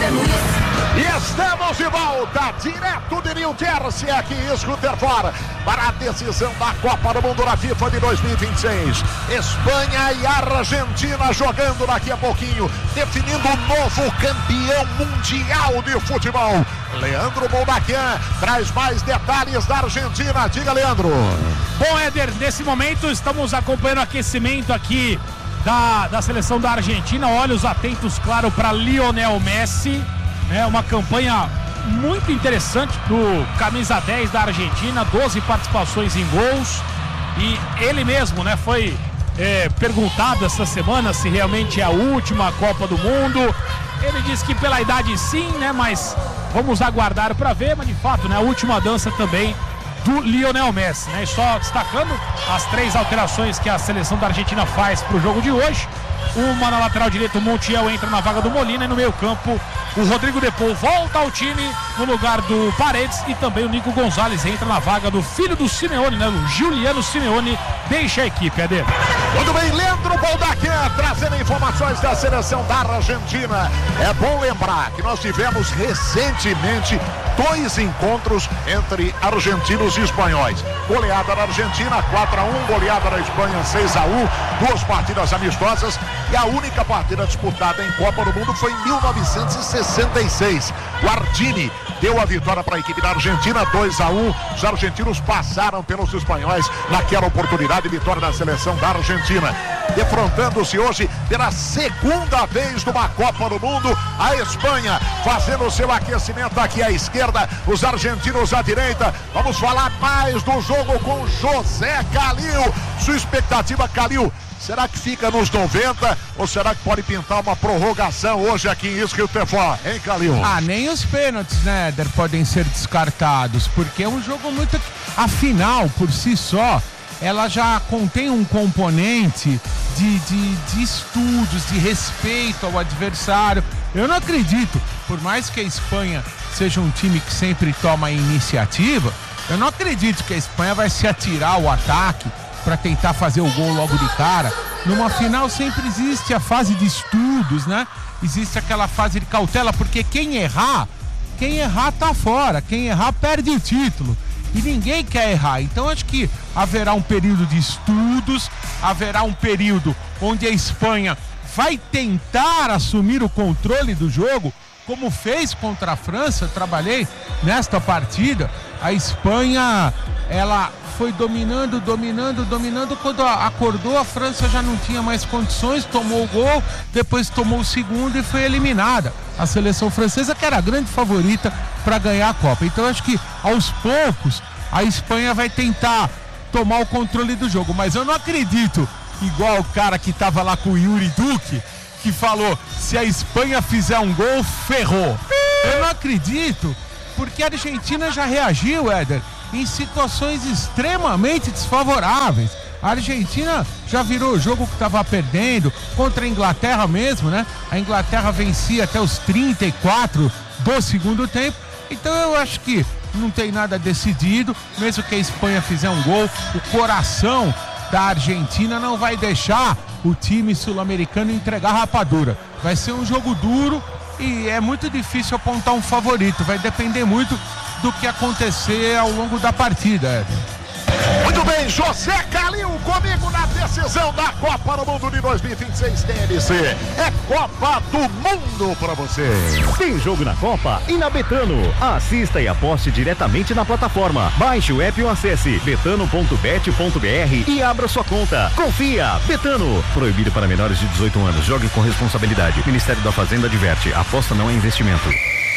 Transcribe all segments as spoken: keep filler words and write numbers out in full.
E estamos de volta, direto de New Jersey, aqui em Scooterford, para a decisão da Copa do Mundo da FIFA de dois mil e vinte e seis. Espanha e Argentina jogando daqui a pouquinho, definindo o novo campeão mundial de futebol. Leandro Boldaquian traz mais detalhes da Argentina. Diga, Leandro. Bom, Éder, nesse momento estamos acompanhando o aquecimento aqui da, da seleção da Argentina. Olhos atentos, claro, para Lionel Messi. É uma campanha muito interessante do camisa dez da Argentina, doze participações em gols. E ele mesmo, né, foi é, perguntado essa semana se realmente é a última Copa do Mundo. Ele disse que pela idade sim, né, mas vamos aguardar para ver. Mas de fato, né, a última dança também do Lionel Messi, né? E só destacando as três alterações que a seleção da Argentina faz para o jogo de hoje. Uma na lateral direita, o Montiel entra na vaga do Molina, e no meio campo o Rodrigo De Paul volta ao time no lugar do Paredes, e também o Nico Gonzalez entra na vaga do filho do Simeone, né? O Giuliano Simeone deixa a equipe, Eder. Muito bem, Leandro Boldaquian trazendo informações da seleção da Argentina. É bom lembrar que nós tivemos recentemente dois encontros entre argentinos e espanhóis. Goleada da Argentina, quatro a um, goleada da Espanha, seis a um, duas partidas amistosas, e a única partida disputada em Copa do Mundo foi em mil novecentos e sessenta e seis. O Ardini deu a vitória para a equipe da Argentina, dois a um. Os argentinos passaram pelos espanhóis naquela oportunidade, vitória da seleção da Argentina. Defrontando-se hoje pela segunda vez numa Copa do Mundo, a Espanha fazendo o seu aquecimento aqui à esquerda, os argentinos à direita. Vamos falar mais do jogo com José Calil. Sua expectativa, Calil, será que fica nos noventa ou será que pode pintar uma prorrogação hoje aqui em Scooterford, hein, Calil? Ah, nem os pênaltis, né, Éder, podem ser descartados, porque é um jogo muito... A final, por si só, ela já contém um componente de, de, de estudos, de respeito ao adversário. Eu não acredito, por mais que a Espanha seja um time que sempre toma a iniciativa, eu não acredito que a Espanha vai se atirar ao ataque para tentar fazer o gol logo de cara. Numa final sempre existe a fase de estudos, né? Existe aquela fase de cautela, porque quem errar, quem errar tá fora, quem errar perde o título. E ninguém quer errar. Então acho que haverá um período de estudos, haverá um período onde a Espanha vai tentar assumir o controle do jogo, como fez contra a França. Eu trabalhei nesta partida. A Espanha, ela foi dominando, dominando, dominando. Quando acordou, a França já não tinha mais condições, tomou o gol, depois tomou o segundo e foi eliminada. A seleção francesa, que era a grande favorita para ganhar a Copa. Então eu acho que aos poucos a Espanha vai tentar tomar o controle do jogo, mas eu não acredito, igual o cara que estava lá com o Yuri Duque, que falou: se a Espanha fizer um gol, ferrou. Eu não acredito, porque a Argentina já reagiu, Éder, em situações extremamente desfavoráveis. A Argentina já virou o jogo que estava perdendo contra a Inglaterra mesmo, né? A Inglaterra vencia até os trinta e quatro do segundo tempo. Então eu acho que não tem nada decidido. Mesmo que a Espanha fizer um gol, o coração da Argentina não vai deixar o time sul-americano entregar rapadura. Vai ser um jogo duro e é muito difícil apontar um favorito. Vai depender muito do que acontecer ao longo da partida, Éder. Muito bem, José Calil comigo na decisão da Copa do Mundo de dois mil e vinte e seis T N C. É Copa do Mundo pra você. Tem jogo na Copa e na Betano. Assista e aposte diretamente na plataforma. Baixe o app ou acesse betano ponto bet ponto br e abra sua conta. Confia, Betano. Proibido para menores de dezoito anos. Jogue com responsabilidade. Ministério da Fazenda adverte. Aposta não é investimento.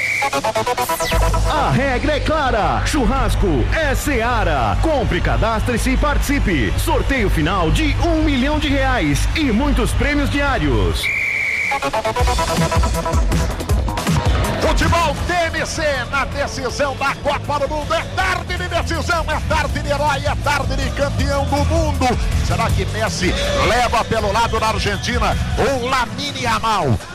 A regra é clara, churrasco é Seara. Compre, cadastre-se e participe. Sorteio final de um milhão de reais e muitos prêmios diários. Futebol T N C na decisão da Copa do Mundo. É tarde de decisão, é tarde de herói, é tarde de campeão do mundo. Será que Messi leva pelo lado da Argentina ou Lamine Yamal?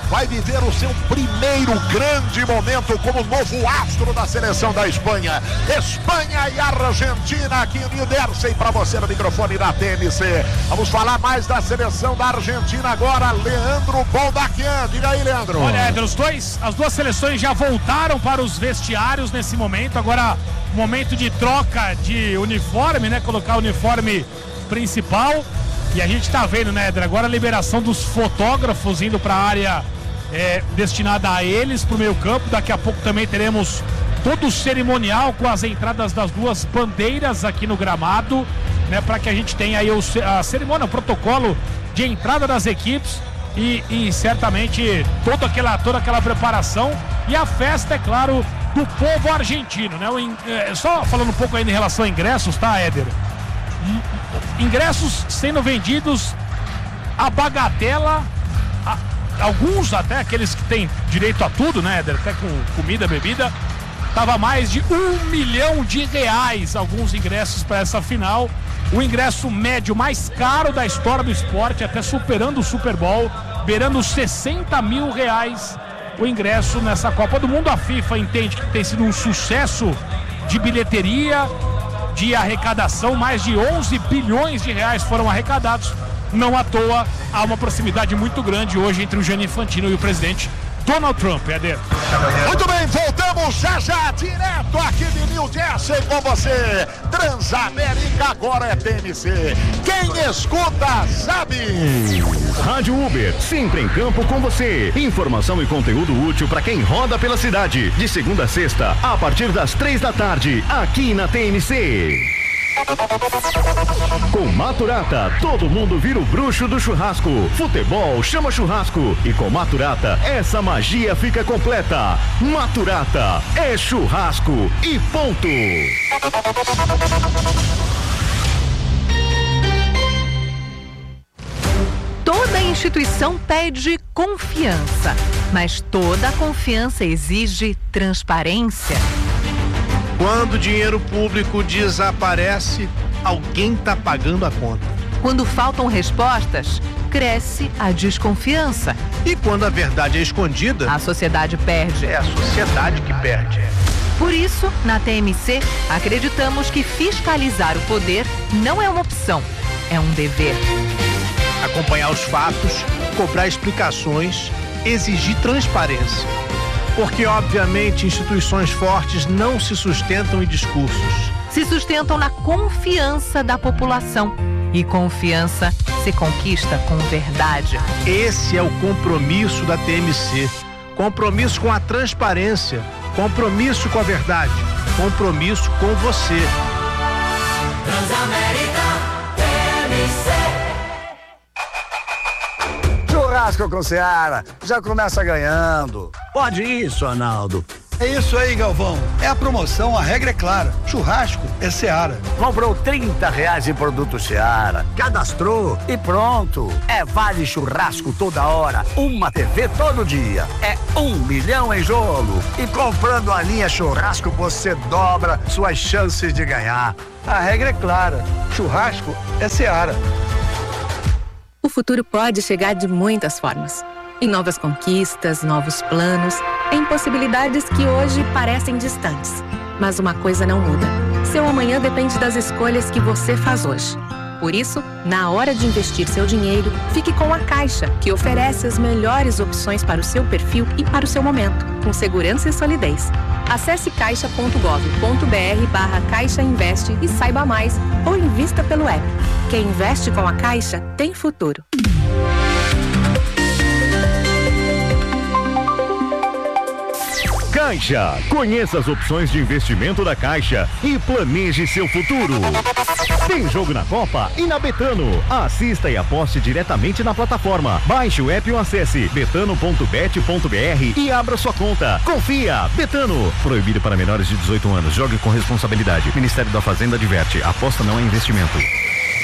vai viver o seu primeiro grande momento como novo astro da seleção da Espanha. Espanha e Argentina aqui em New Jersey, para você no microfone da T M C. Vamos falar mais da seleção da Argentina agora, Leandro Boldaquian. Diga aí, Leandro. Olha, Éder, os dois, as duas seleções já voltaram para os vestiários nesse momento. Agora, momento de troca de uniforme, né? Colocar o uniforme principal. E a gente tá vendo, né, Éder? Agora a liberação dos fotógrafos indo para a área é, destinada a eles, para o meio campo. Daqui a pouco também teremos todo o cerimonial com as entradas das duas bandeiras aqui no gramado, né? Para que a gente tenha aí o, a cerimônia, o protocolo de entrada das equipes e, e certamente toda aquela, toda aquela preparação. E a festa, é claro, do povo argentino, né? O, é, só falando um pouco aí em relação a ingressos, tá, Éder? Ingressos sendo vendidos a bagatela, a, alguns até aqueles que têm direito a tudo, né, Éder? Até com comida, bebida, tava mais de um milhão de reais alguns ingressos para essa final. O ingresso médio mais caro da história do esporte, até superando o Super Bowl, beirando sessenta mil reais o ingresso nessa Copa do Mundo. A FIFA entende que tem sido um sucesso de bilheteria, de arrecadação, mais de onze bilhões de reais foram arrecadados. Não à toa, há uma proximidade muito grande hoje entre o Gianni Infantino e o presidente Donald Trump, Éder. Muito bem, voltamos já já, direto aqui de New Jersey com você. Transamérica agora é T M C. Quem escuta, sabe. Rádio Uber, sempre em campo com você. Informação e conteúdo útil para quem roda pela cidade. De segunda a sexta, a partir das três da tarde, aqui na T M C. Com Maturata, todo mundo vira o bruxo do churrasco. Futebol chama churrasco. E com Maturata, essa magia fica completa. Maturata é churrasco e ponto. Toda instituição pede confiança, mas toda confiança exige transparência. Quando o dinheiro público desaparece, alguém está pagando a conta. Quando faltam respostas, cresce a desconfiança. E quando a verdade é escondida, a sociedade perde. É a sociedade que perde. Por isso, na T M C, acreditamos que fiscalizar o poder não é uma opção, é um dever. Acompanhar os fatos, cobrar explicações, exigir transparência. Porque, obviamente, instituições fortes não se sustentam em discursos. Se sustentam na confiança da população. E confiança se conquista com verdade. Esse é o compromisso da T M C. Compromisso com a transparência. Compromisso com a verdade. Compromisso com você. Transamérica T M C. Churrasco com Seara, já começa ganhando. Pode isso, Arnaldo. É isso aí, Galvão. É a promoção, a regra é clara. Churrasco é Seara. Comprou trinta reais em produto Seara, cadastrou e pronto. É vale churrasco toda hora, uma T V todo dia. É um milhão em jogo. E comprando a linha churrasco, você dobra suas chances de ganhar. A regra é clara. Churrasco é Seara. O futuro pode chegar de muitas formas. Em novas conquistas, novos planos, em possibilidades que hoje parecem distantes. Mas uma coisa não muda. Seu amanhã depende das escolhas que você faz hoje. Por isso, na hora de investir seu dinheiro, fique com a Caixa, que oferece as melhores opções para o seu perfil e para o seu momento, com segurança e solidez. Acesse caixa ponto gov ponto br barra Caixa Investe e saiba mais, ou invista pelo app. Quem investe com a Caixa tem futuro. Caixa. Conheça as opções de investimento da Caixa e planeje seu futuro. Tem jogo na Copa e na Betano. Assista e aposte diretamente na plataforma. Baixe o app ou acesse betano ponto bet ponto br e abra sua conta. Confia. Betano. Proibido para menores de dezoito anos. Jogue com responsabilidade. Ministério da Fazenda adverte. Aposta não é investimento.